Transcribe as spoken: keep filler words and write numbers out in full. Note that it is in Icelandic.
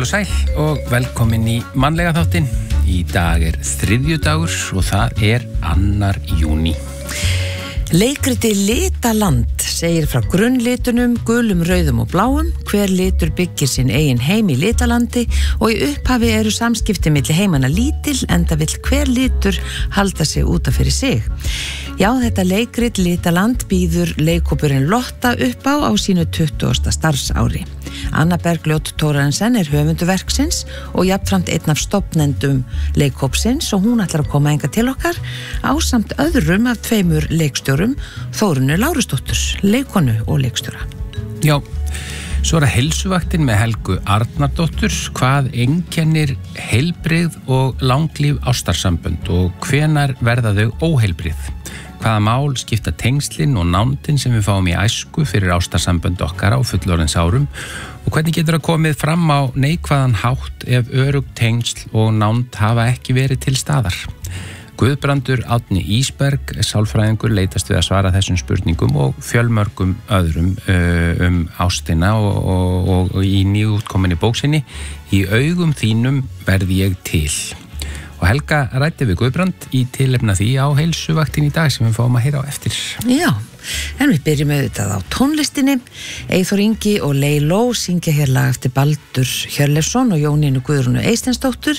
Heil og sæl og velkomin í mannlega þáttinn. Í dag er þriðjudagur og það er annar júní. Leikriti Litaland segir frá grunnlitunum, gulum, rauðum og bláum. Hver litur byggir sinn eigin heim í Litalandi og í upphafi eru samskipti milli heimanna lítil enda vill hver litur halda sig út af fyrir sig. Já, þetta leikrit Litaland býður leikhópurinn Lotta upp á á sínu tuttugasta starfsári. Anna Bergljót Thorstensen er höfundur verksins og jafnframt einn af stofnendum leikhópsins og hún ætlar að koma hingað til okkar ásamt öðrum af tveimur leikstjórum, Þórunni Lárusdóttur, leikkonu og leikstjóra. Já, svo er að heilsuvaktin með Helgu Arnardóttur. Hvað einkennir heilbrigð og langlíf ástarsambönd og hvenær verða þau óheilbrigð? Hvaða mál skipta tengslin og nándin sem við fáum í æsku fyrir ástarsambönd okkar á fullorðins árum og hvernig getur það komið fram á neikvæðan hátt ef örugg tengsl og nánd hafa ekki verið til staðar? Guðbrandur Árni Ísberg, sálfræðingur, leitast við að svara þessum spurningum og fjölmörgum öðrum uh, um ástina og, og, og, og í nýútkominni bóksinni Í augum þínum verð ég til. Og Helga ræddi við Guðbrand í tilefna því á heilsuvaktin í dag sem við fáum að heyra á eftir. Já, en við byrjum auðvitað á tónlistinni. Eyþór Ingi og Leiló syngja hér lag eftir Baldur Hjörleifsson og Jónínu Guðrúnu Eysteinsdóttur.